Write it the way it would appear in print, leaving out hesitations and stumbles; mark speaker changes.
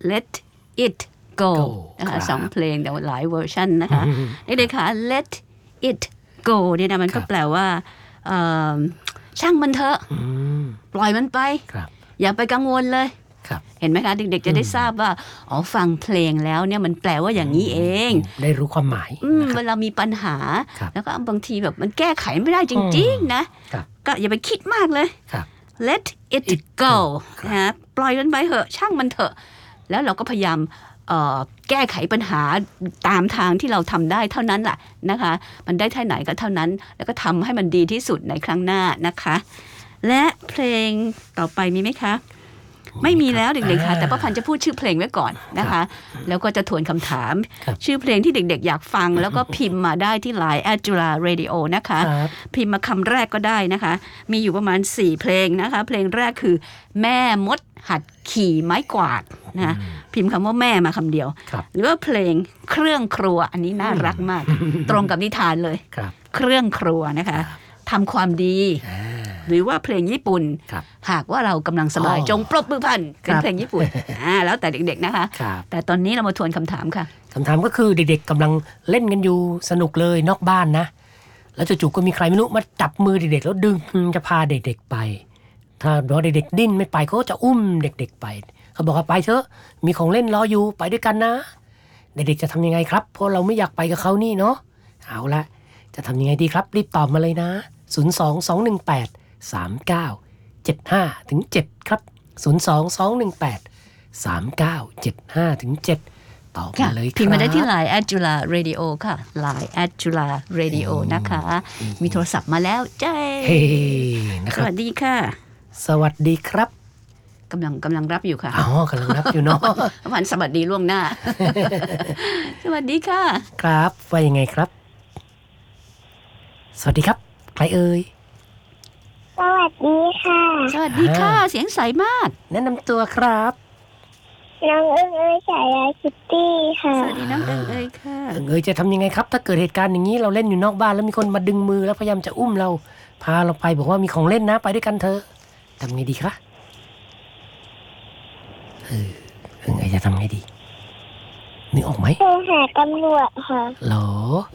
Speaker 1: Let It Go นะคะ
Speaker 2: ครับ
Speaker 1: 2 เพลงแต่ว่าหลายเวอร์ชันนะคะเด็กๆค่ะ Let It Go เนี่ยนะมันก็แปลว่าช่างมันเถอะปล่อยมันไป
Speaker 2: ครับ
Speaker 1: อย่าไปกังวลเลย
Speaker 2: ครับ
Speaker 1: เห็นไหมคะเด็กๆจะได้ทราบว่าอ๋อฟังเพลงแล้วเนี่ยมันแปลว่าอย่างนี้เอง
Speaker 2: ได้รู้ความหมายนะค
Speaker 1: เว
Speaker 2: รับ
Speaker 1: ลามีปัญหา
Speaker 2: ครับ
Speaker 1: แล้วก็บางทีแบบมันแก้ไขไม่ได้จริงๆนะครับ ก็อย่าไปคิดมากเลย
Speaker 2: ครับ
Speaker 1: let it
Speaker 2: It
Speaker 1: go
Speaker 2: go
Speaker 1: นะฮะปล่อยมันไปเถอะช่างมันเถอะแล้วเราก็พยายามแก้ไขปัญหาตามทางที่เราทำได้เท่านั้นแหละนะคะมันได้เท่าไหนก็เท่านั้นแล้วก็ทำให้มันดีที่สุดในครั้งหน้านะคะและเพลงต่อไปมีไหมคะไม่มีแล้วเด็กๆค่ะแต่ป้าพันธ์จะพูดชื่อเพลงไว้ก่อนนะคะแล้วก็จะทวนคำถาม
Speaker 2: ครับ
Speaker 1: ชื่อเพลงที่เด็กๆอยากฟังแล้วก็พิมพ์มาได้ที่ Line @JulaRadio นะคะ
Speaker 2: ครับ
Speaker 1: พิมพ์มาคำแรกก็ได้นะคะมีอยู่ประมาณ4เพลงนะคะเพลงแรกคือแม่มดหัดขี่ไม้กวาดนะพิมพ์คำว่าแม่มาคำเดียว
Speaker 2: ครับ
Speaker 1: หรือว่าเพลงเครื่องครัวอันนี้น่ารักมาก ตรงกับนิทานเลย
Speaker 2: ครับ
Speaker 1: เครื่องครัวนะคะทำความดี หรือว่าเพลงญี่ปุ่น
Speaker 2: ครับ
Speaker 1: หากว่าเรากำลังสบาย
Speaker 2: อ๋อ
Speaker 1: จงปรบมือพลันเป็น
Speaker 2: ครับ
Speaker 1: เพลงญี่ปุ่นแล้วแต่เด็กๆนะคะ
Speaker 2: ครับ
Speaker 1: แต่ตอนนี้เรามาทวนคำถามค่ะ
Speaker 2: คำถามก็คือเด็กๆกำลังเล่นกันอยู่สนุกเลยนอกบ้านนะแล้วจู่ๆก็มีใครไม่รู้มาจับมือเด็กๆแล้วดึงจะพาเด็กๆไปถ้าเด็กๆดิ้นไม่ไปเขาก็จะอุ้มเด็กๆไปเขาบอกว่าไปเถอะมีของเล่นรออยู่ไปด้วยกันนะเด็กๆจะทำยังไงครับเพราะเราไม่อยากไปกับเขานี่เนาะเอาละจะทำยังไงดีครับรีบตอบมาเลยนะ022183975ถึง7ครับ022183975ถึง7ตอบมาเลยครับ
Speaker 1: พิมพ์มาได้ที่ Line @JulaRadio ค่ะ Line @JulaRadio นะคะ มีโทรศัพท์มาแล้วเจ้
Speaker 2: เฮ้นะค
Speaker 1: ส
Speaker 2: รับ
Speaker 1: วัสดีค่ะ
Speaker 2: สวัสดีครับ
Speaker 1: กำลังรับอยู่ค่ะ
Speaker 2: อ๋อกำลังรับอยู่เนาะ
Speaker 1: วันสวัสดีล่วงหน้า สวัสดีค่ะ
Speaker 2: ครับว่ายังไงครับ สวัสดีครับ ใครเอ่ย
Speaker 3: สวัสดีค่ะ
Speaker 1: สวัสดีค่ะ เสียงใสมาก
Speaker 2: แนะนำตัวครับ
Speaker 3: น้องเอิงเอ๋ยฉายาคิตตี้ค่ะ
Speaker 1: สวัสดีน้องเอิงเอยค่ะ
Speaker 2: เอ่ยจะทำยังไงครับ ถ้าเกิดเหตุการณ์อย่างนี้เราเล่นอยู่นอกบ้านแล้วมีคนมาดึงมือแล้วพยายามจะอุ้มเราพาเราไปบอกว่ามีของเล่นนะไปด้วยกันเถอะทำไงดีคะเอ่ยจะทำไงดีนึกออกไหม
Speaker 3: โทรหาตำรวจค่ะ
Speaker 2: หรอ